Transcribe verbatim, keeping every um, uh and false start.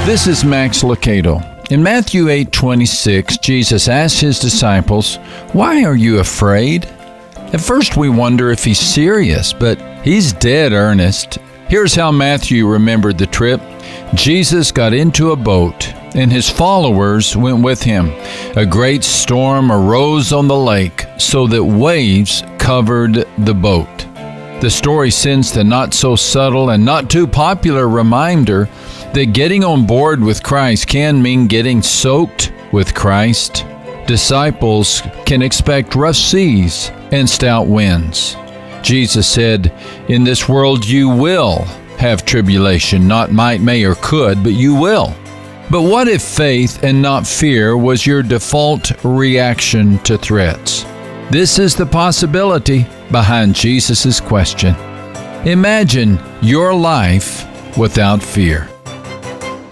This is Max Lucado. In Matthew eight twenty-six, Jesus asked his disciples, "Why are you afraid?" At first we wonder if he's serious, but he's dead earnest. Here's how Matthew remembered the trip. Jesus got into a boat, and his followers went with him. A great storm arose on the lake, so that waves covered the boat. The story sends the not-so-subtle and not too popular reminder that getting on board with Christ can mean getting soaked with Christ. Disciples can expect rough seas and stout winds. Jesus said, "In this world you will have tribulation, not might, may, or could, but you will." But what if faith and not fear was your default reaction to threats? This is the possibility behind Jesus' question. Imagine your life without fear.